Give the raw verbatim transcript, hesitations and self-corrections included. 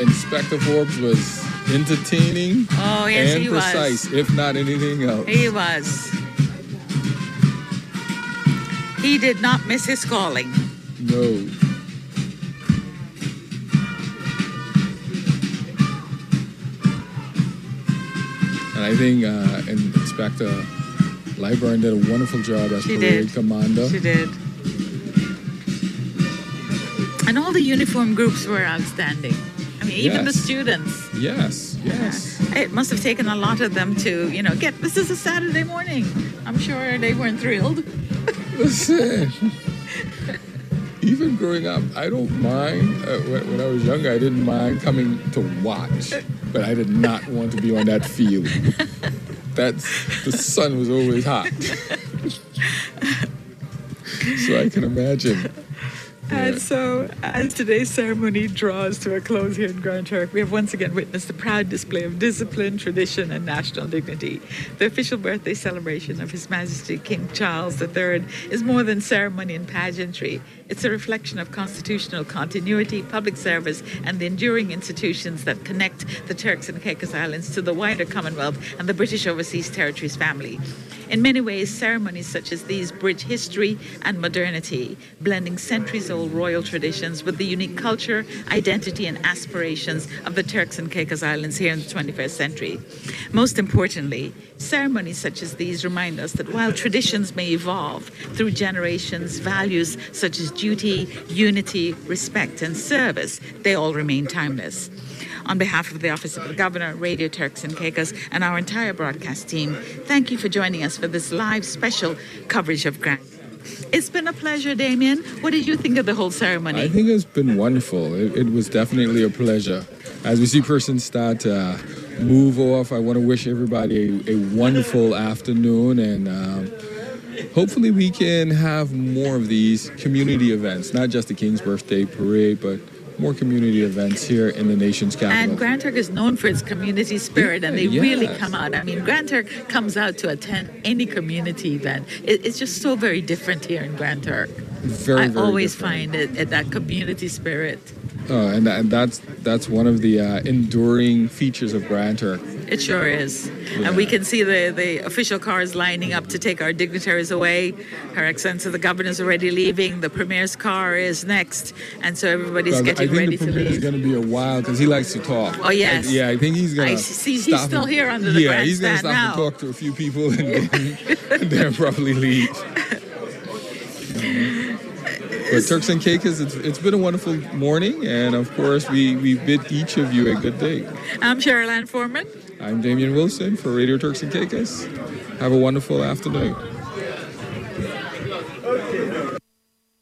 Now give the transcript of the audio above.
Inspector Forbes was entertaining oh, yes, and he precise, was. if not anything else. He was. He did not miss his calling. No. And I think uh, Inspector Lightburn did a wonderful job as she parade did. commander. She did. And all the uniform groups were outstanding. I mean, even Yes. the students. Yes, yes. It must have taken a lot of them to, you know, get, this is a Saturday morning. I'm sure they weren't thrilled. Listen, even growing up, I don't mind. Uh, when, when I was younger, I didn't mind coming to watch, but I did not want to be on that field. That's, the sun was always hot. So I can imagine. And so, as today's ceremony draws to a close here in Grand Turk, we have once again witnessed a proud display of discipline, tradition, and national dignity. The official birthday celebration of His Majesty King Charles the Third is more than ceremony and pageantry. It's a reflection of constitutional continuity, public service, and the enduring institutions that connect the Turks and Caicos Islands to the wider Commonwealth and the British Overseas Territories family. In many ways, ceremonies such as these bridge history and modernity, blending centuries-old royal traditions with the unique culture, identity, and aspirations of the Turks and Caicos Islands here in the twenty-first century. Most importantly, ceremonies such as these remind us that while traditions may evolve through generations, values such as duty, unity, respect, and service, they all remain timeless. On behalf of the Office of the Governor, Radio Turks and Caicos, and our entire broadcast team, thank you for joining us for this live special coverage of Grand. It's been a pleasure, Damien. What did you think of the whole ceremony? I think it's been wonderful. It, it was definitely a pleasure. As we see persons start to uh, move off, I want to wish everybody a, a wonderful afternoon, and um, hopefully we can have more of these community events, not just the King's Birthday Parade, but more community events here in the nation's capital. And Grand Turk is known for its community spirit, Yeah, and they yes. really come out. I mean, Grand Turk comes out to attend any community event. It, it's just so very different here in Grand Turk. Very, I very always different. find it, it that community spirit. Oh, and, that, and that's that's one of the uh, enduring features of Grand Turk. It sure is. Yeah. And we can see the, the official cars lining up to take our dignitaries away. Her Excellency the Governor's already leaving. The Premier's car is next. And so everybody's Because getting I think ready the to Premier is leave. going to be a while because he likes to talk. Oh, yes. Yeah, I think he's going I to. see he's still here under the Yeah, he's going to grandstand stop now. and talk to a few people and then, and then probably leave. But Turks and Caicos, it's, it's been a wonderful morning, and of course, we, we bid each of you a good day. I'm Cheryl Ann Foreman. I'm Damian Wilson for Radio Turks and Caicos. Have a wonderful afternoon.